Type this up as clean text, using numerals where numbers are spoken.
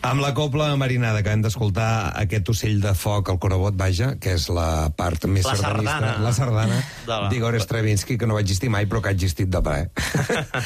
Amb la copla marinada que hem d'escoltar, aquest ocell de foc, el corabot, vaja, que és la part més sardanista. La sardana d'Igor Stravinsky, que no va existir mai, però que ha existit de ple.